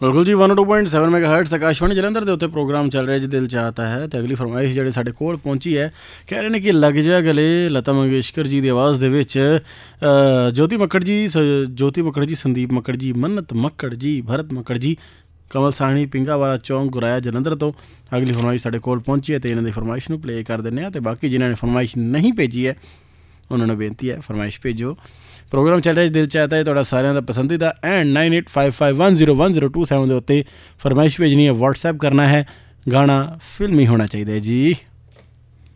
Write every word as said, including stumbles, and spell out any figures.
बिल्कुल जी one two point seven mega hertz Akashvani Jalandhar के उत्ते प्रोग्राम चल रहा जी दिल चाहता है। तो अगली फरमाइश ਜਿਹੜੇ ਸਾਡੇ ਕੋਲ पहुंची है कह रहे हैं कि लग जा गले लता मंगेशकर जी की आवाज़ ਦੇ ਵਿੱਚ ज्योति मक्कड़ जी ज्योति मक्कड़ जी संदीप मक्कड़ जी मन्नत मक्कड़ जी भरत मक्कड़ जी कमल साहनी पिंगा वाला चौंक गुराया जलंधर तो अगली फरमाइश ਸਾਡੇ ਕੋਲ पहुंची है। तो इन्हों की फरमाइश ਨੂੰ प्ले कर देने। तो बाकी जिन्होंने फरमाइश नहीं भेजी है उन्होंने बेनती है फरमाइश भेजो। प्रोग्राम चल रहा है दिल चाहता है थोड़ा सारे का पसंदीदा and nine eight five five one zero one zero two seven के उत्ते फरमाइश भेजनी है। व्हाट्सएप करना है गाना फिल्मी होना चाहिए जी।